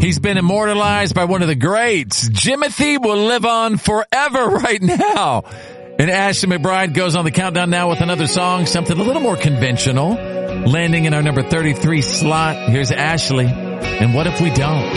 He's been immortalized by one of the greats. Jimothy will live on forever right now. And Ashley McBryde goes on the countdown now with another song, something a little more conventional, landing in our number 33 slot. Here's Ashley. And What If We Don't?